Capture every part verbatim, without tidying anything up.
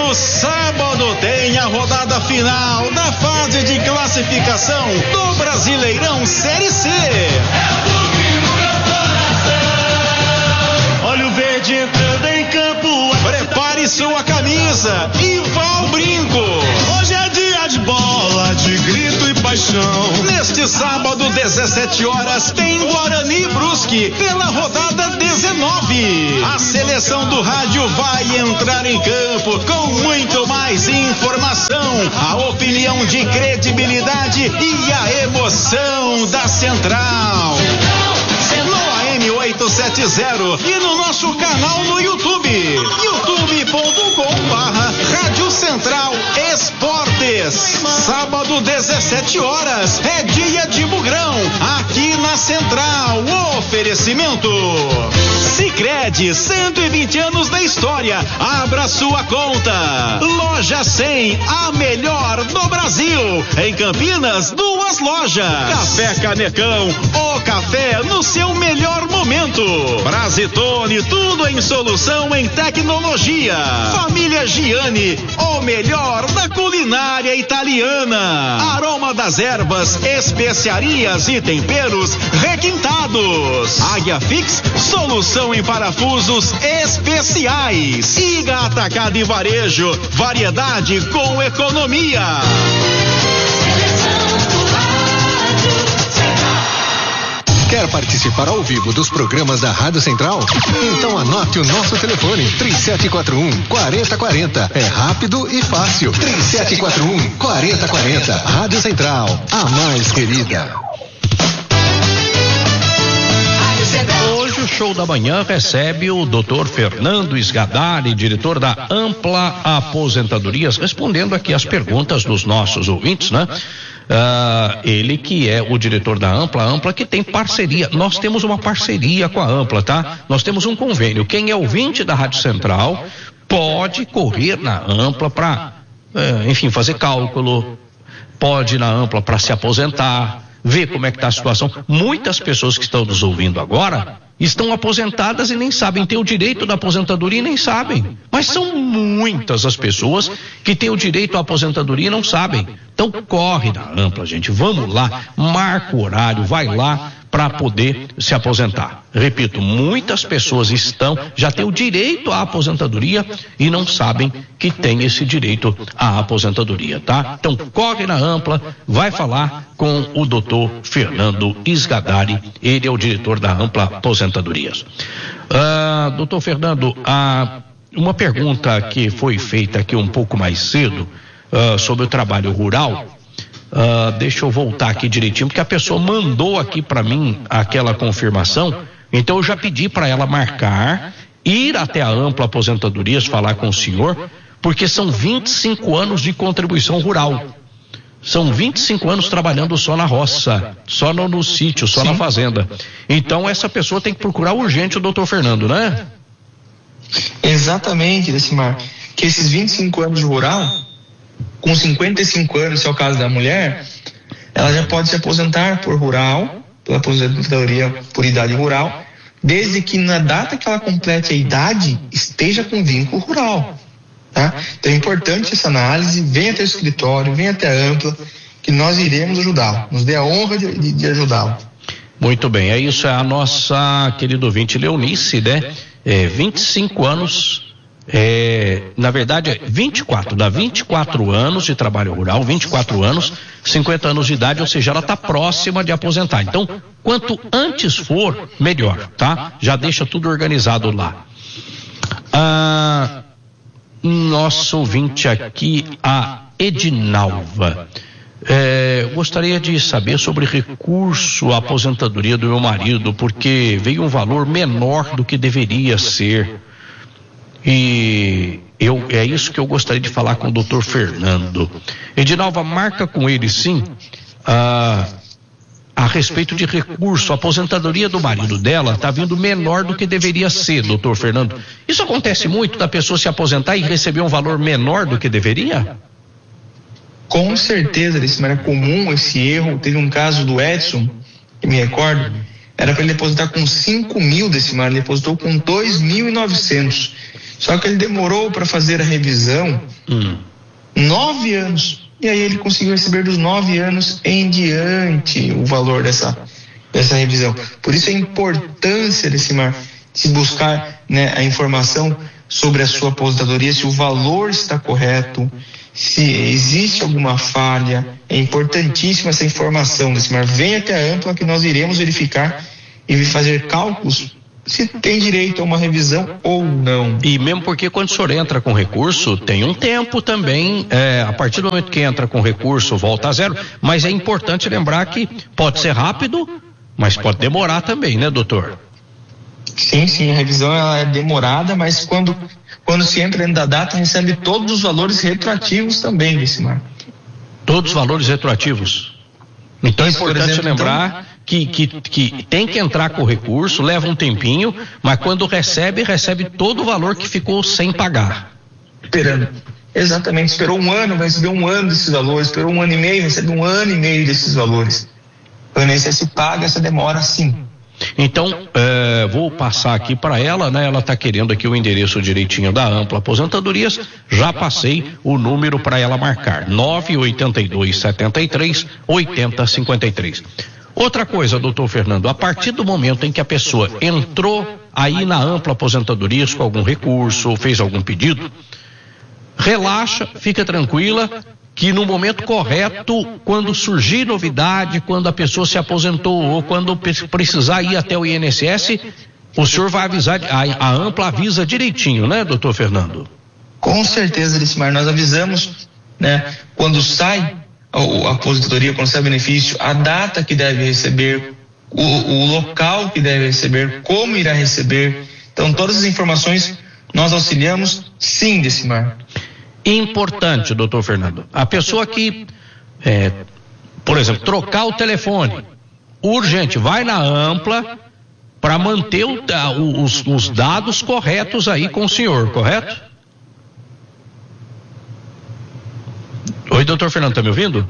no sábado tem a rodada final da fase de classificação do Brasileirão Série C. Olha o verde entrando em campo. Prepare sua camisa e vá ao brinco. Hoje é dia de bola, de grito e paixão. Neste sábado, dezessete horas, tem Guarani e Brusque pela rodada dezenove. A seleção do rádio vai entrar em campo com muito mais informação, a opinião de credibilidade e a emoção da Central. No A M oitocentos e setenta e no nosso canal no YouTube, youtube ponto com barra Rádio Central Esportes. Sábado, dezessete horas, é dia de Bugrão, aqui na Central. O oferecimento Sicredi, cento e vinte anos da história. Abra sua conta. Loja cem, a melhor do Brasil. Em Campinas, duas lojas. Café Canecão, o café no seu melhor momento. Brasitone, tudo em solução em tecnologia. Família Giani, o melhor da culinária italiana. Aroma das ervas, especiarias e temperos requintados. Águia Fix, solução em parafusos especiais. Siga Atacado e Varejo, variedade com economia. Quer participar ao vivo dos programas da Rádio Central? Então anote o nosso telefone, três sete quatro um, quatro zero quatro zero. É rápido e fácil. três sete quatro um, quatro zero quatro zero. Rádio Central, a mais querida. Hoje o Show da Manhã recebe o doutor Fernando Sgadari, diretor da Ampla Aposentadorias, respondendo aqui as perguntas dos nossos ouvintes, né? Uh, ele que é o diretor da Ampla, a Ampla que tem parceria, nós temos uma parceria com a Ampla, tá? Nós temos um convênio, quem é ouvinte da Rádio Central pode correr na Ampla para, uh, enfim, fazer cálculo, pode ir na Ampla para se aposentar, ver como é que está a situação. Muitas pessoas que estão nos ouvindo agora estão aposentadas e nem sabem, têm o direito da aposentadoria e nem sabem. Mas são muitas as pessoas que têm o direito à aposentadoria e não sabem. Então corre na Ampla, gente, vamos lá, marca o horário, vai lá para poder se aposentar. Repito, muitas pessoas estão, já têm o direito à aposentadoria e não sabem que tem esse direito à aposentadoria, tá? Então corre na Ampla, vai falar com o doutor Fernando Sgadari, ele é o diretor da Ampla Aposentadorias. Ah, doutor Fernando, ah, uma pergunta que foi feita aqui um pouco mais cedo, ah, sobre o trabalho rural. Uh, deixa eu voltar aqui direitinho, porque a pessoa mandou aqui para mim aquela confirmação, então eu já pedi para ela marcar, ir até a Ampla Aposentadorias, falar com o senhor, porque são vinte e cinco anos de contribuição rural, são vinte e cinco anos trabalhando só na roça, só no, no sítio, só Sim. na fazenda. Então essa pessoa tem que procurar urgente o doutor Fernando, né? Exatamente, Decimar, que esses vinte e cinco anos de rural, com cinquenta e cinco anos, se é o caso da mulher, ela já pode se aposentar por rural, pela aposentadoria por idade rural, desde que na data que ela complete a idade, esteja com vínculo rural, tá? Então é importante essa análise, venha até o escritório, venha até a Ampla, que nós iremos ajudá-lo, nos dê a honra de, de, de ajudá-lo. Muito bem, é isso, é a nossa querida ouvinte Leonice, né? É, vinte e cinco anos... É, na verdade é vinte e quatro, dá vinte e quatro anos de trabalho rural, vinte e quatro anos, cinquenta anos de idade, ou seja, ela está próxima de aposentar. Então, quanto antes for, melhor, tá? Já deixa tudo organizado lá. Ah, nosso ouvinte aqui, a Edinalva, é, gostaria de saber sobre recurso à aposentadoria do meu marido, porque veio um valor menor do que deveria ser. E eu, é isso que eu gostaria de falar com o doutor Fernando. Edinalva, marca com ele sim, ah, a respeito de recurso. A aposentadoria do marido dela está vindo menor do que deveria ser, doutor Fernando. Isso acontece muito, da pessoa se aposentar e receber um valor menor do que deveria? Com certeza, isso era comum esse erro. Teve um caso do Edson, que me recordo, era para ele depositar com cinco mil, Decimar, ele depositou com dois mil e novecentos. Só que ele demorou para fazer a revisão hum. nove anos. E aí ele conseguiu receber dos nove anos em diante o valor dessa, dessa revisão. Por isso a importância desse mar, se buscar, né, a informação sobre a sua aposentadoria, se o valor está correto, se existe alguma falha. É importantíssima essa informação desse mar. Venha até a Ampla que nós iremos verificar e fazer cálculos se tem direito a uma revisão ou não. E mesmo porque quando o senhor entra com recurso, tem um tempo também, é, a partir do momento que entra com recurso, volta a zero, mas é importante lembrar que pode ser rápido, mas pode demorar também, né, doutor? Sim, sim, a revisão ela é demorada, mas quando, quando se entra dentro da data, recebe todos os valores retroativos também desse marco. Todos os valores retroativos. Então é importante exemplo, lembrar então, que, que, que tem que entrar com recurso, leva um tempinho, mas quando recebe, recebe todo o valor que ficou sem pagar. Esperando. Exatamente, esperou um ano, vai receber um ano desses valores, esperou um ano e meio, recebe um ano e meio desses valores. O I N S S paga essa demora sim. Então, é, vou passar aqui para ela, né? Ela está querendo aqui o endereço direitinho da Ampla Aposentadorias. Já passei o número para ela marcar: nove oito dois sete três oito zero cinco três. Outra coisa, doutor Fernando, a partir do momento em que a pessoa entrou aí na Ampla Aposentadorias com algum recurso ou fez algum pedido, relaxa, fica tranquila, que no momento correto, quando surgir novidade, quando a pessoa se aposentou ou quando precisar ir até o I N S S, o senhor vai avisar, a, a Ampla avisa direitinho, né, doutor Fernando? Com certeza, Elismar, nós avisamos, né, quando sai a, a aposentadoria, quando sai o benefício, a data que deve receber, o, o local que deve receber, como irá receber. Então, todas as informações nós auxiliamos, sim, Elismar. Importante, doutor Fernando, a pessoa que, é, por exemplo, trocar o telefone, urgente, vai na Ampla para manter o, os, os dados corretos aí com o senhor, correto? Oi, doutor Fernando, tá me ouvindo?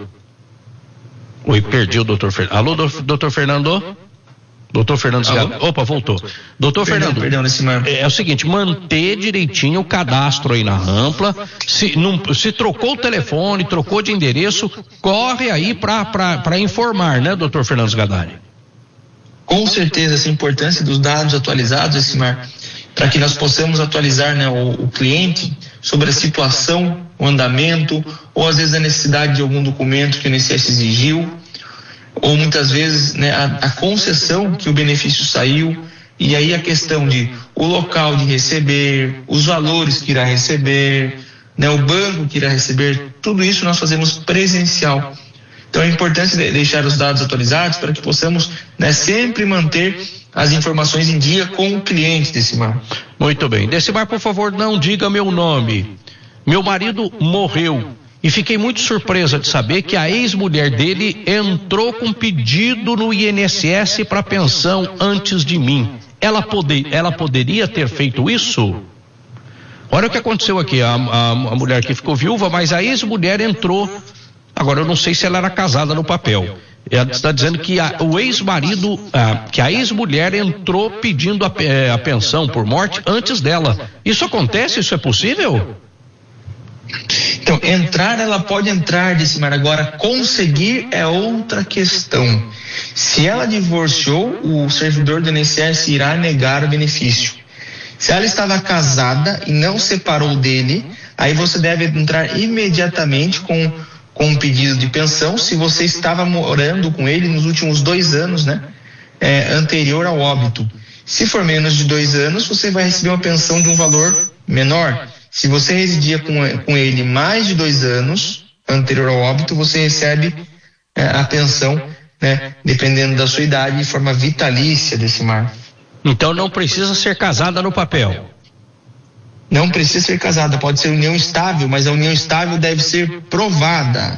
Oi, perdi o doutor Fernando. Alô, doutor Fernando? Doutor Fernando, opa, voltou. Doutor Perdão, Fernando, perdão, nesse é, é o seguinte, manter direitinho o cadastro aí na Ampla. Se, não, se trocou o telefone, trocou de endereço, corre aí para informar, né, doutor Fernando Sgadari? Com certeza, essa importância dos dados atualizados, Elismar, para que nós possamos atualizar, né, o, o cliente sobre a situação, o andamento, ou às vezes a necessidade de algum documento que o I N S S exigiu, ou muitas vezes, né, a, a concessão que o benefício saiu, e aí a questão de o local de receber, os valores que irá receber, né, o banco que irá receber, tudo isso nós fazemos presencial. Então é importante deixar os dados atualizados para que possamos, né, sempre manter as informações em dia com o cliente, Decimar. Muito bem. Decimar, por favor, não diga meu nome. Meu marido morreu. E fiquei muito surpresa de saber que a ex-mulher dele entrou com pedido no I N S S para pensão antes de mim. Ela, poder, ela poderia ter feito isso? Olha o que aconteceu aqui. A, a, a mulher que ficou viúva, mas a ex-mulher entrou. Agora, eu não sei se ela era casada no papel. Ela está dizendo que a, o ex-marido, a, que a ex-mulher entrou pedindo a, a pensão por morte antes dela. Isso acontece? Isso é possível? Então, entrar, ela pode entrar, Decimar. Agora, conseguir é outra questão. Se ela divorciou, o servidor do I N S S irá negar o benefício. Se ela estava casada e não separou dele, aí você deve entrar imediatamente com, com um pedido de pensão, se você estava morando com ele nos últimos dois anos, né? É, anterior ao óbito. Se for menos de dois anos, você vai receber uma pensão de um valor menor. Se você residia com, com ele mais de dois anos, anterior ao óbito, você recebe é, a pensão, né, dependendo da sua idade, de forma vitalícia, Decimar. Então não precisa ser casada no papel? Não precisa ser casada, pode ser união estável, mas a união estável deve ser provada.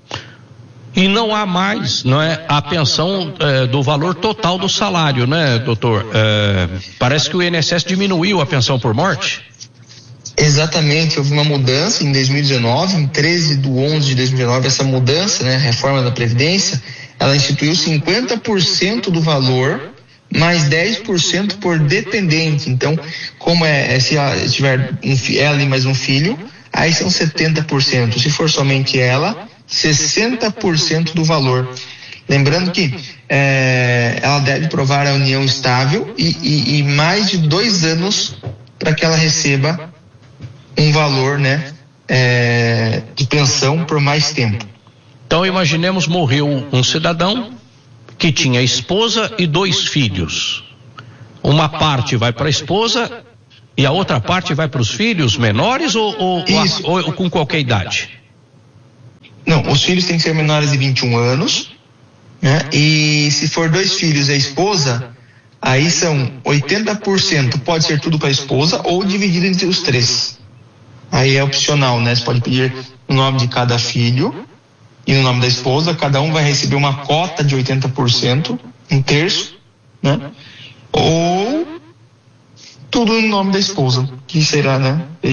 E não há mais, não é, a pensão é, do valor total do salário, né, doutor? É, parece que o I N S S diminuiu a pensão por morte? Exatamente, houve uma mudança em dois mil e dezenove, em treze de onze de dois mil e dezenove, essa mudança, né, reforma da Previdência, ela instituiu cinquenta por cento do valor mais dez por cento por dependente. Então, como é, é se ela tiver um, ela e mais um filho, aí são setenta por cento. Se for somente ela, sessenta por cento do valor. Lembrando que é, ela deve provar a união estável e, e, e mais de dois anos para que ela receba um valor, né, é, de pensão por mais tempo. Então imaginemos, morreu um cidadão que tinha esposa e dois filhos. Uma parte vai para a esposa e a outra parte vai para os filhos menores ou, ou, ou, ou com qualquer idade? Não, os filhos têm que ser menores de vinte e um anos, né? E se for dois filhos e a esposa, aí são oitenta por cento, pode ser tudo para a esposa ou dividido entre os três. Aí é opcional, né? Você pode pedir o nome de cada filho e no nome da esposa, cada um vai receber uma cota de oitenta por cento, um terço, né? Ou tudo no nome da esposa, que será, né?